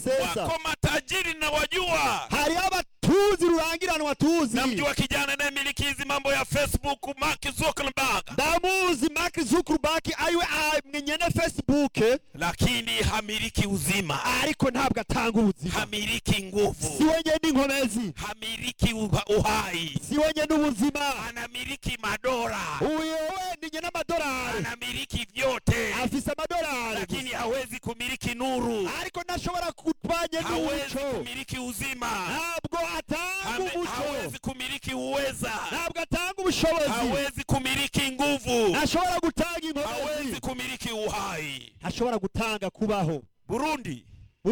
basesa. Wako matajiri na wajua. Hari abatuzi rurangiranwa tuzi. Namjua kijana anayemiliki hizi mambo ya Facebook, Mark Zuckerberg. Ndamuzi Mark Zuckerberg aiwe nyene Facebook, lakini hamiliki uzima. Ariko ntabwo atanga ubuzima. Hamiliki nguvu. Siwe nyene inkomezi. Hamiliki uhai. Siwe nyene ubuzima. Anamiliki madola. Uyo ni nyene amadolari. Anamiliki vyote. Afisa amadolari. Lakini hawezi kumiliki nuru. Ariko nashobora kutwanye n'umuco. Hawezi kumiliki uzima. Ntabwo atanga umuco. Hawezi kumiliki uweza. Ntabwo atanga ubushobozi. Hawezi kumiliki nguvu. Nashobora gutanga inkomezi. Hawezi kumiliki uhai. Ashobora gutanga kubaho. Burundi,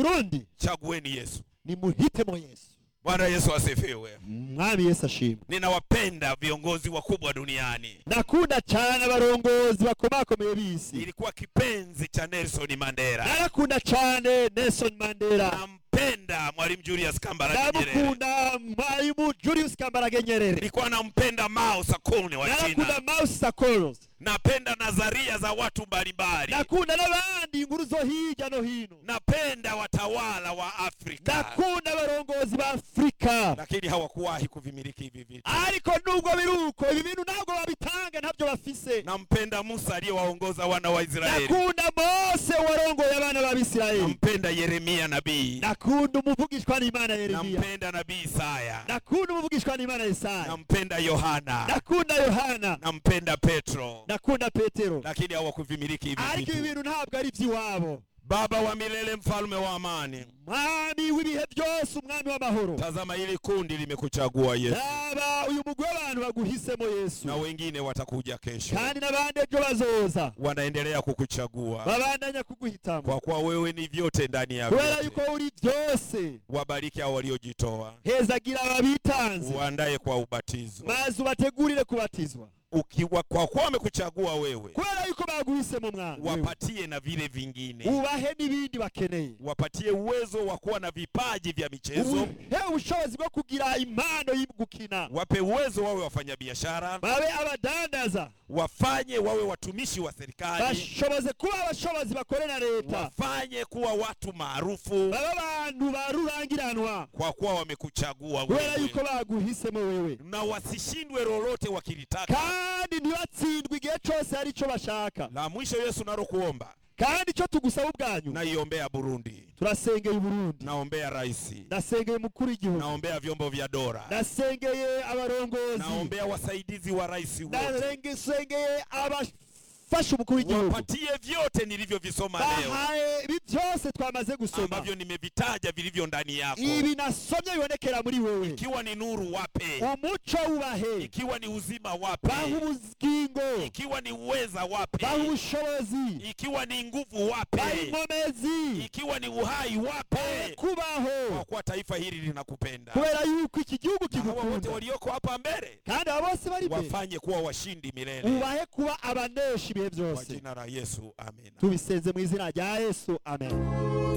chagueni Yesu. Ni muhitemo Yesu. Bwana Yesu asifiwe. Mwami Yesu ashimwe. Ninawapenda viongozi wakubwa duniani. Nakunda cyane abarongozi bakomakomeye bisi. Ilikuwa kipenzi cha Nelson Mandela. Nakunda cyane Nelson Mandela. Nampenda Mwalimu Julius Kambarage Nyerere. Nakunda Mwalimu Julius Kambarage Nyerere. Nilikuwa nampenda Mao Zedong wa China. Nakunda Mao Zedong. Napenda nadharia za watu mbalimbali. Nakunda n'abandi inkuru zo hirya no hino. Napenda watawala wa Afrika. Nakunda abarongozi ba Afrika. Lakini hawakuwahi kuvimiliki hivi vitu. Ariko nubwo biruko ibi bintu ntabwo babitanga ntabyo bafise. Nampenda Musa aliyewaongoza wana wa Israeli. Nakunda Mose warongoye abana ba Israeli. Nampenda Yeremia nabii. Nakunda umuvugishwa n'Imana Yeremia. Nampenda nabii Isaya. Nakunda umuvugishwa n'Imana Isaya. Nampenda Yohana. Nakunda Yohana. Nampenda Petro. Nakunda Petero. Lakini hawakuvimiliki hivi vitu. Ariko ibintu ntabwo ari by'iwabo. Baba wa milele, mfalme wa amani, mwami w'ibihe byose, umwami w'amahoro, tazama hili kundi limekuchagua Yesu. Baba uyu mugwe abantu baguhisemo Yesu, na wengine watakuja kesho, kandi nabandi ejo bazoza wanaendelea kukuchagua, babandanya kuguhitamo, kwa kuwa wewe ni vyote ndani ya kubera vyote. yuko uri byose. Wabariki hao waliojitoa, hezagira ababitanze, uandaye kwa ubatizo, maze ubategurire kubatizwa, ukiwa kwa kuwa wamekuchagua wewe, kubera yuko baguhisemo mwana, wapatie na vile vingine, ubahe n'ibindi bakeneye, wapatie uwezo wa kuwa na vipaji vya michezo, ubushobozi bwo kugira impano y'gukina, wape uwezo wawe wafanya biashara, babe abadandaza, wafanye wawe watumishi wa serikali, bashoboze kuba abashobozi bakorera leta, wafanye kuwa watu maarufu, babe abantu barurangiranwa, kwa kuwa wamekuchagua kubera yuko wewe, baguhisemo wewe, na wasishindwe lolote wakilitaka, kandi ntibatsindwe igihe cyose ari cyo bashaka. La mwisho Yesu narukuomba, kandi cyo tugusaba ubwanyu, naiombea Burundi, turasengeye Burundi, naombea rais, nasengeye mukuru w'igihugu, naombea vyombo vya dola, nasengeye abarongozi, naombea wasaidizi wa rais wote, nasengeye abafasha umukuru w'igihugu, wapatie vyote nilivyovisoma leo, bahaye ibi byose twamaze gusoma, ambavyo nimevitaja vilivyo ndani yako, ibi nasomye bibonekera muri wewe, ikiwa ni nuru wape, umuco ubahe, ikiwa ni uzima wape, bahe ubugingo, ikiwa ni uweza wape, bahe ubushobozi, ikiwa ni nguvu wape, bahe inkomezi, ikiwa ni uhai wape, kubaho, kwa kuwa taifa hili linakupenda, kubera yuko iki gihugu na hawa wote kigukunda, walioko hapa mbele, kandi abo bose bari mbere wafanye kuwa washindi milele, ubahe kuba abaneshi ibihe kwa byose. jina la Yesu, amen. Tubisenze mu izina rya Yesu, amen.